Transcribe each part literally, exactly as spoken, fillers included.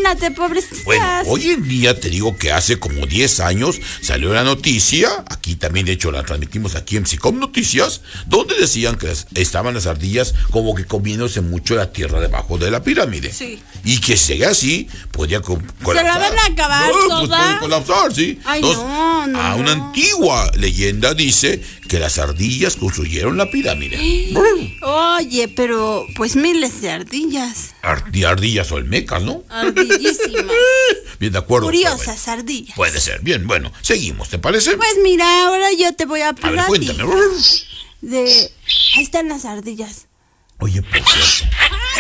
imagínate, pobrecitas. Bueno, hoy en día te digo que hace como diez años salió la noticia, aquí también de hecho la transmitimos aquí en Psicom Noticias, donde decían que las, estaban las ardillas como que comiéndose mucho la tierra debajo de la pirámide. Sí. Y que si sigue así, podría co- colapsar. Se la van a acabar no, toda. Pues puede colapsar, sí. Ay, Entonces, no, no, a una no. antigua leyenda dice que las ardillas construyeron la pirámide. Oye, pero pues miles de ardillas. Ardi- ardillas olmecas, ¿no? Ardillísimas. Bien, de acuerdo. Curiosas Bueno, ardillas. puede ser. Bien, bueno, seguimos, ¿te parece? Pues mira, ahora yo te voy a A ver, platicar cuéntame. de... Ahí están las ardillas. Oye, por cierto.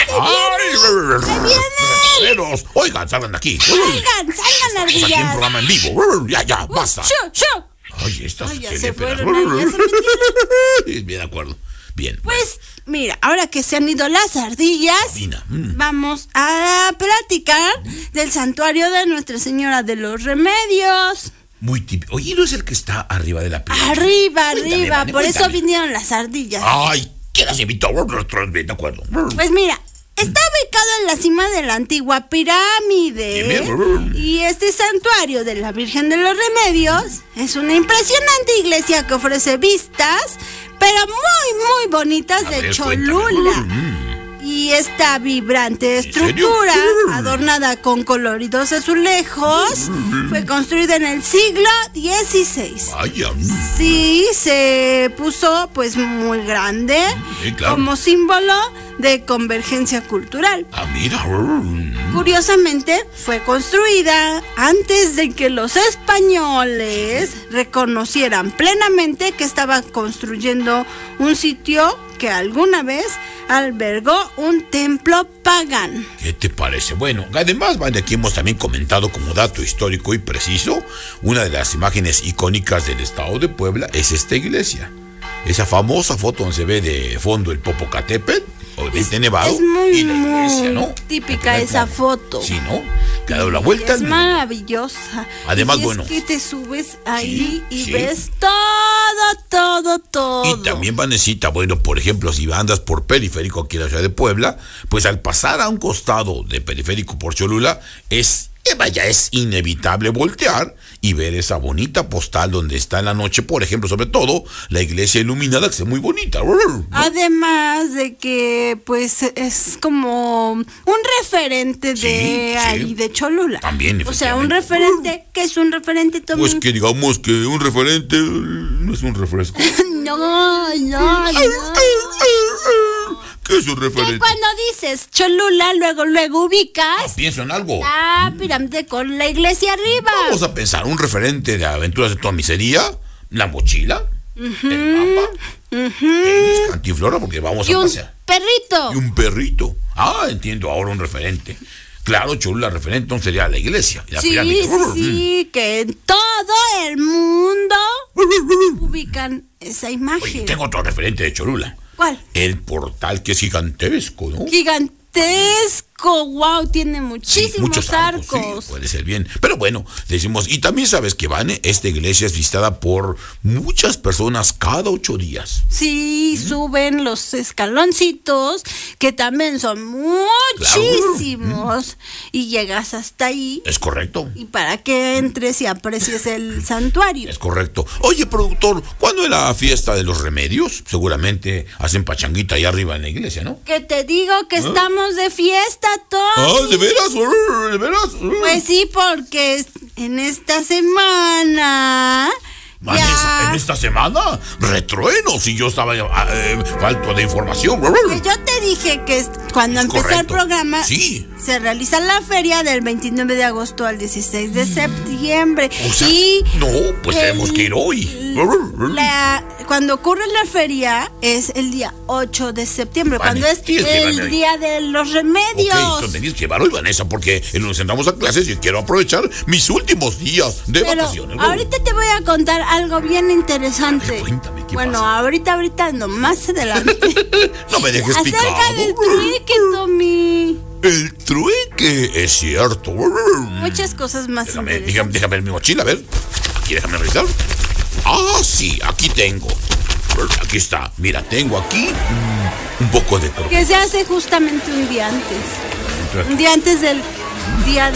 ¡Ay! ¡Reveros! Oigan, salgan de aquí. Salgan, salgan Estamos aquí en ardillas. programa en vivo. Ya, ya, basta. ¡Shu, shu! Oye, estas Ay, ya que se le pegas. fueron, ya se metieron. Bien, de acuerdo. Bien. Pues mira, ahora que se han ido las ardillas, Dina, mm. vamos a platicar del santuario de Nuestra Señora de los Remedios. Muy típico. Oye, ¿no es el que está arriba de la pirámide? Arriba, Cuéntame, arriba, Vane, por eso cuéntame. vinieron las ardillas. Ay, ¿quién las invitó? Bien, de acuerdo. Pues mira, está ubicado en la cima de la antigua pirámide. Bien. Y este santuario de la Virgen de los Remedios es una impresionante iglesia que ofrece vistas, pero muy, muy bonitas A de ver, Cholula. cuéntame. Y esta vibrante ¿En serio? estructura, adornada con coloridos azulejos, fue construida en el siglo dieciséis. Vaya. Sí, se puso pues muy grande, Sí, claro. como símbolo de convergencia cultural. Ah, mira. Curiosamente, fue construida antes de que los españoles reconocieran plenamente que estaban construyendo un sitio que alguna vez albergó un templo pagano. ¿Qué te parece? Bueno, además, Vane, aquí hemos también comentado como dato histórico y preciso, una de las imágenes icónicas del estado de Puebla es esta iglesia. Esa famosa foto donde se ve de fondo el Popocatépetl, obviamente nevado, Es muy, y la iglesia, muy ¿no? típica En primer esa plano. foto. Sí, ¿no? Que ha dado la vuelta Es al mundo. maravillosa. Además, Y es bueno. que te subes ahí Sí, y sí. ves todo, todo, todo. Y también, Vanesita, bueno, por ejemplo, si andas por periférico aquí en la ciudad de Puebla, pues al pasar a un costado de periférico por Cholula, es, eh, vaya, es inevitable voltear y ver esa bonita postal donde está en la noche, por ejemplo, sobre todo, la iglesia iluminada, que es muy bonita. Además de que, pues, es como un referente de Sí, sí. ahí, de Cholula. También, O sea, un efectivamente. referente, ¿qué es un referente, Tommy? Pues que digamos que un referente no es un refresco. No, no, no. ¿Qué es un Que referente? cuando dices Cholula, luego, luego ubicas Pienso en algo. la pirámide con la iglesia arriba. Vamos a pensar, un referente de aventuras de tomicería, la mochila, el mapa, tenis, cantiflora, porque vamos Y a un pasear. perrito. Y un perrito. Ah, entiendo, ahora un referente. Claro, Cholula referente entonces sería la iglesia, la Sí, pirámide. sí, sí, que en todo el mundo ubican esa Oye, imagen. tengo otro referente de Cholula. ¿Cuál? El portal que es gigantesco, ¿no? Gigantesco, wow, tiene Sí, muchísimos muchos arcos. sí, puede ser bien. Pero bueno, decimos, y también sabes que, Vane, esta iglesia es visitada por muchas personas cada ocho días. Sí, suben los escaloncitos, que también son muchísimos, y llegas hasta ahí, ¿Es correcto? y para que entres y aprecies el santuario. Es correcto. Oye, productor, ¿cuándo es la fiesta de los remedios? Seguramente hacen pachanguita ahí arriba en la iglesia, ¿no? Que te digo que estamos de fiesta, Tom. Ah, ¿de veras? ¿De veras? Pues sí, porque en esta semana Vanessa, ya ¿en esta semana? Retrueno, si yo estaba eh, falto de información. que yo te dije que es- cuando Es empezó el correcto. programa Sí. se realiza la feria del veintinueve de agosto al dieciséis de septiembre. O sea, y no, pues el- tenemos que ir hoy. la- cuando ocurre la feria es el día ocho de septiembre, Vale, cuando es tienes que llevarme el ahí. día de los Ok, remedios. entonces tenías que llevar hoy, Vanessa, porque nos entramos a clases y quiero aprovechar mis últimos días de Pero vacaciones. ahorita te voy a contar algo bien interesante. A ver, cuéntame, ¿qué bueno, pasa? ahorita, ahorita, no más adelante. No me dejes picado. Acerca del trueque, Tommy. El trueque, es cierto. Muchas cosas más Déjame, interesantes. déjame, déjame ver mi mochila, a ver. Aquí, déjame revisar. Ah, sí, aquí tengo. A ver, aquí está. Mira, tengo aquí mm, un poco de croquetas. Que se hace justamente un día antes. Un día antes del día de